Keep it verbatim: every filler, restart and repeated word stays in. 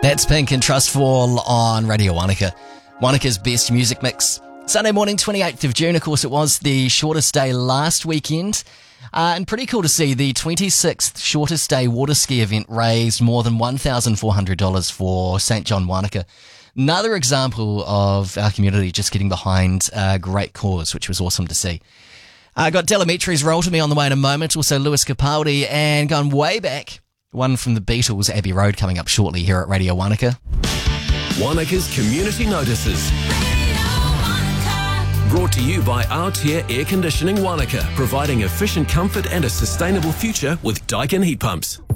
That's Pink and Trustfall on Radio Wanaka. Wanaka's best music mix. Sunday morning, twenty-eighth of June. Of course, it was the shortest day last weekend. Uh, and pretty cool to see the twenty-sixth shortest day water ski event raised more than one thousand four hundred dollars for Saint John Wanaka. Another example of our community just getting behind a great cause, which was awesome to see. I uh, got Delametri's Roll to Me on the way in a moment, also Lewis Capaldi, and going way back, one from the Beatles, Abbey Road, coming up shortly here at Radio Wanaka. Wanaka's Community Notices. Brought to you by Aotea Air Conditioning Wanaka, providing efficient comfort and a sustainable future with Daikin heat pumps.